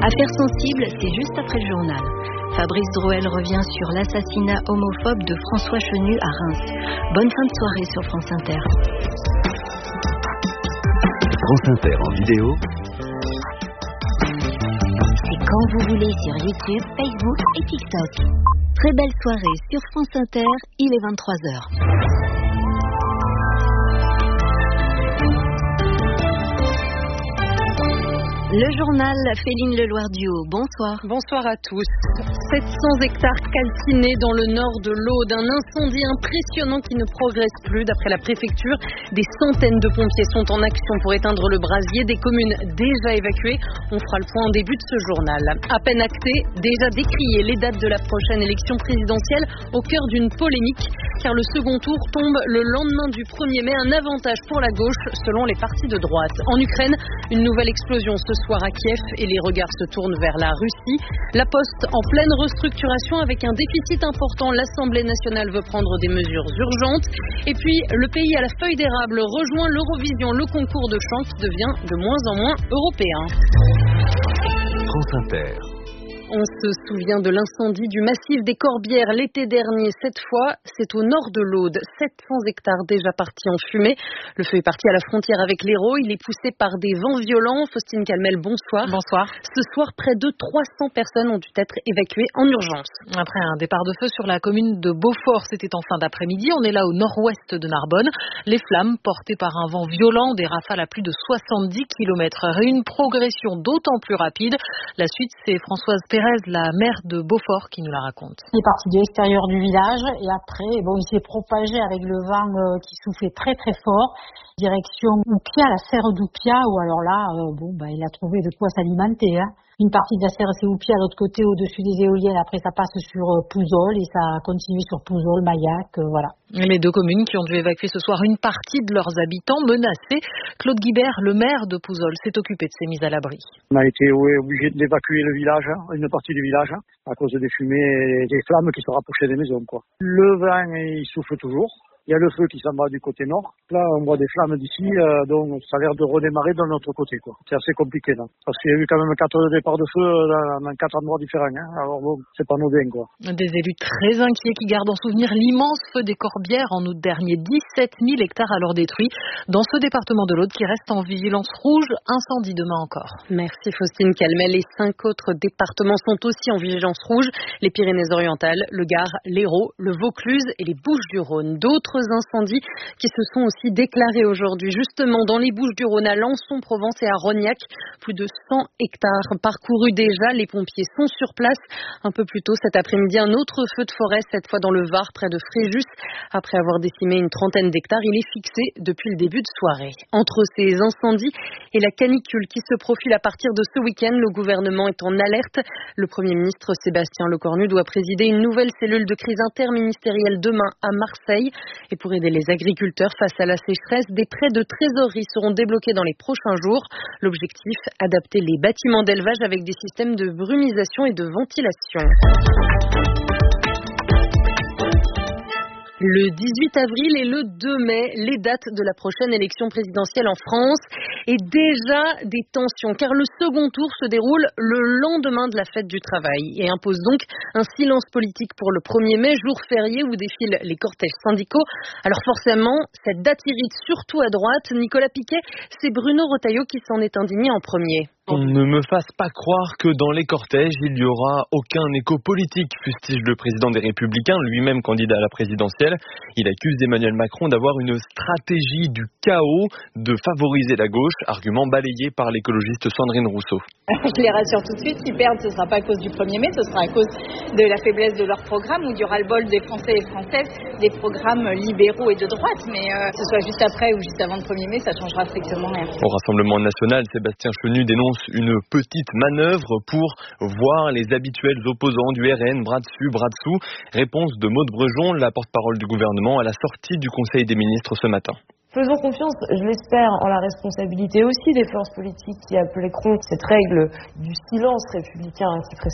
Affaire sensible, c'est juste après le journal. Fabrice Drouel revient sur l'assassinat homophobe de François Chenu à Reims. Bonne fin de soirée sur France Inter. France Inter en vidéo. C'est quand vous voulez sur YouTube, Facebook et TikTok. Très belle soirée sur France Inter, il est 23h. Le journal Féline Leloir-Duhaut, bonsoir. Bonsoir à tous. 700 hectares calcinés dans le nord de l'Aude. Un incendie impressionnant qui ne progresse plus. D'après la préfecture, des centaines de pompiers sont en action pour éteindre le brasier. Des communes déjà évacuées. On fera le point en début de ce journal. À peine acté, déjà décrié les dates de la prochaine élection présidentielle au cœur d'une polémique. Car le second tour tombe le lendemain du 1er mai. Un avantage pour la gauche selon les partis de droite. En Ukraine, une nouvelle explosion ce soir à Kiev et les regards se tournent vers la Russie. La Poste en pleine restructuration avec un déficit important. L'Assemblée nationale veut prendre des mesures urgentes. Et puis, le pays à la feuille d'érable rejoint l'Eurovision, le concours de chant qui devient de moins en moins européen. France Inter. On se souvient de l'incendie du massif des Corbières l'été dernier. Cette fois, c'est au nord de l'Aude. 700 hectares déjà partis en fumée. Le feu est parti à la frontière avec l'Hérault. Il est poussé par des vents violents. Faustine Calmel, bonsoir. Bonsoir. Ce soir, près de 300 personnes ont dû être évacuées en urgence. Après un départ de feu sur la commune de Beaufort, c'était en fin d'après-midi. On est là au nord-ouest de Narbonne. Les flammes, portées par un vent violent, des rafales à plus de 70 km/h et une progression d'autant plus rapide. La suite, c'est Françoise Thérèse, la maire de Beaufort, qui nous la raconte. Il est parti de l'extérieur du village et après, il s'est propagé avec le vent qui soufflait très très fort, direction Oupia, la serre d'Oupia, où alors là, il a trouvé de quoi s'alimenter. Une partie de la serre c'est Oupia, l'autre côté au-dessus des éoliennes, après ça passe sur Pouzol et ça continue sur Pouzol, Maillac, voilà. Et les deux communes qui ont dû évacuer ce soir une partie de leurs habitants menacés. Claude Guibert, le maire de Pouzol, s'est occupé de ces mises à l'abri. On a été obligé d'évacuer le village, une partie du village, à cause des fumées et des flammes qui se rapprochaient des maisons, quoi. Le vent, il souffle toujours. Il y a le feu qui s'en va du côté nord. Là, on voit des flammes d'ici, donc ça a l'air de redémarrer de notre côté, quoi. C'est assez compliqué, là. Parce qu'il y a eu quand même 4 départs de feu dans 4 endroits différents, Alors bon, c'est pas anodin, quoi. Des élus très inquiets qui gardent en souvenir l'immense feu des Corbières en août dernier. 17 000 hectares alors détruits dans ce département de l'Aude qui reste en vigilance rouge. Incendie demain encore. Merci Faustine Calmel. Les 5 autres départements sont aussi en vigilance rouge. Les Pyrénées-Orientales, le Gard, l'Hérault, le Vaucluse et les Bouches-du-Rhône. D'autres incendies qui se sont aussi déclarés aujourd'hui. Justement, dans les Bouches-du-Rhône, à Lançon, Provence et à Rognac, plus de 100 hectares parcourus déjà. Les pompiers sont sur place. Un peu plus tôt cet après-midi, un autre feu de forêt, cette fois dans le Var, près de Fréjus. Après avoir décimé une trentaine d'hectares, il est fixé depuis le début de soirée. Entre ces incendies et la canicule qui se profile à partir de ce week-end, le gouvernement est en alerte. Le Premier ministre Sébastien Lecornu doit présider une nouvelle cellule de crise interministérielle demain à Marseille. Et pour aider les agriculteurs face à la sécheresse, des prêts de trésorerie seront débloqués dans les prochains jours. L'objectif, adapter les bâtiments d'élevage avec des systèmes de brumisation et de ventilation. Le 18 avril et le 2 mai, les dates de la prochaine élection présidentielle en France. Et déjà des tensions, car le second tour se déroule le lendemain de la fête du travail et impose donc un silence politique pour le 1er mai, jour férié où défilent les cortèges syndicaux. Alors forcément, cette date irrite surtout à droite. Nicolas Piquet, c'est Bruno Retailleau qui s'en est indigné en premier. On ne me fasse pas croire que dans les cortèges, il n'y aura aucun écho politique, fustige le président des Républicains, lui-même candidat à la présidentielle. Il accuse Emmanuel Macron d'avoir une stratégie du chaos, de favoriser la gauche, argument balayé par l'écologiste Sandrine Rousseau. Je les rassure tout de suite, s'ils perdent, ce ne sera pas à cause du 1er mai, ce sera à cause de la faiblesse de leur programme, où il y aura le bol des Français et Françaises, des programmes libéraux et de droite. Mais que ce soit juste après ou juste avant le 1er mai, ça ne changera strictement rien. Au Rassemblement national, Sébastien Chenu dénonce une petite manœuvre pour voir les habituels opposants du RN, bras dessus, bras dessous. Réponse de Maude Brejon, la porte-parole du gouvernement, à la sortie du Conseil des ministres ce matin. Faisons confiance, je l'espère, en la responsabilité aussi des forces politiques qui appliqueront cette règle du silence républicain qui précède